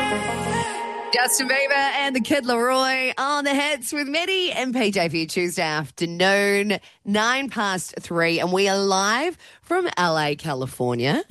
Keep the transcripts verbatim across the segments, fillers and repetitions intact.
Justin Bieber and the Kid Laroi on the hits with Maddie and P J for your Tuesday afternoon, nine past three, and we are live from L A, California.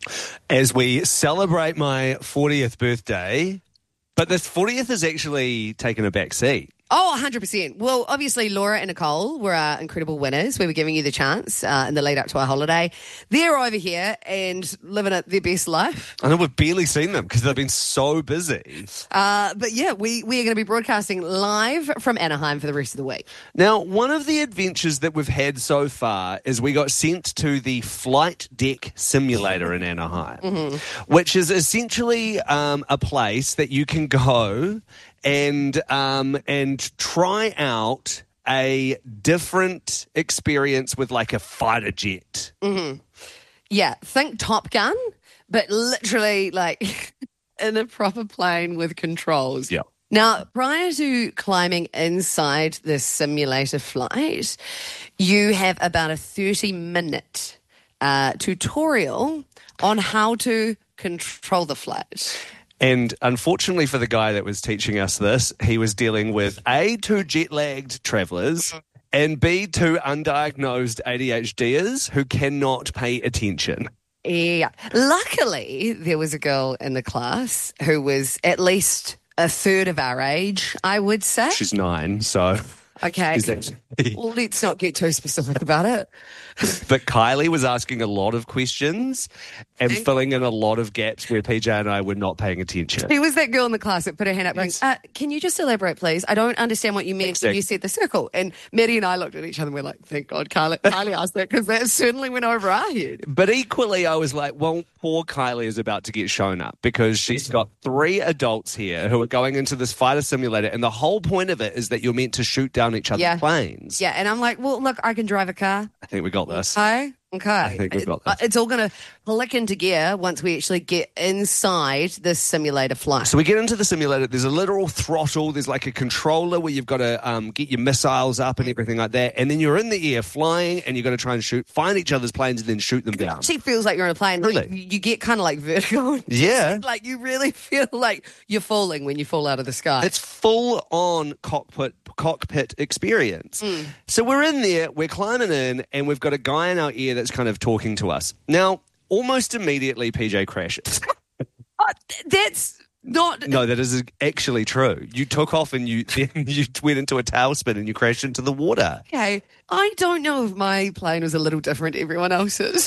As we celebrate my fortieth birthday, but this fortieth has actually taken a back seat. Oh, one hundred percent. Well, obviously, Laura and Nicole were our incredible winners. We were giving you the chance uh, in the lead up to our holiday. They're over here and living it their best life. I know we've barely seen them because they've been so busy. Uh, but yeah, we, we are going to be broadcasting live from Anaheim for the rest of the week. Now, one of the adventures that we've had so far is we got sent to the Flight Deck Simulator in Anaheim, mm-hmm. which is essentially um, a place that you can go and um, and try out a different experience with like a fighter jet. Mm-hmm. Yeah, think Top Gun, but literally like in a proper plane with controls. Yeah. Now, prior to climbing inside this simulator flight, you have about a thirty-minute uh, tutorial on how to control the flight. And unfortunately for the guy that was teaching us this, he was dealing with A, two jet-lagged travellers, and B, two undiagnosed ADHDers who cannot pay attention. Yeah. Luckily, there was a girl in the class who was at least a third of our age, I would say. She's nine, so... Okay. Well, let's not get too specific about it. But Kylie was asking a lot of questions and filling in a lot of gaps where P J and I were not paying attention. He was that girl in the class that put her hand up going, uh, can you just elaborate, please? I don't understand what you meant exactly. when you said the circle. And Maddie and I looked at each other and we're like, thank God Kylie, Kylie asked that because that certainly went over our head. But equally, I was like, well, poor Kylie is about to get shown up because she's got three adults here who are going into this fighter simulator, and the whole point of it is that you're meant to shoot down each other's yeah. planes. Yeah, and I'm like, well, look, I can drive a car. I think we got this. Okay. Okay. I think we've got this. It's all going to click into gear once we actually get inside this simulator flight. So we get into the simulator. There's a literal throttle. There's like a controller where you've got to um, get your missiles up and everything like that. And then you're in the air flying, and you've got to try and shoot, find each other's planes and then shoot them down. It actually feels like you're on a plane. Really? Like, you get kind of like vertigo. Yeah. Like you really feel like you're falling when you fall out of the sky. It's full on cockpit cockpit experience. Mm. So we're in there, we're climbing in, and we've got a guy in our ear that's kind of talking to us. Now, almost immediately, P J crashes. Oh, that's not... No, that is actually true. You took off and you then you went into a tailspin and you crashed into the water. Okay. I don't know if my plane was a little different to everyone else's.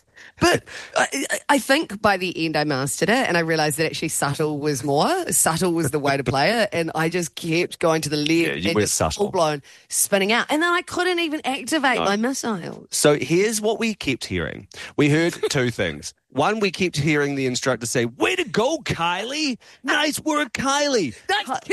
But I, I think by the end I mastered it, and I realised that actually subtle was more. Subtle was the way to play it, and I just kept going to the left yeah, you and just full-blown spinning out. And then I couldn't even activate no. my missiles. So here's what we kept hearing. We heard two things. One, we kept hearing the instructor say, way to go, Kylie. Nice work, Kylie. That's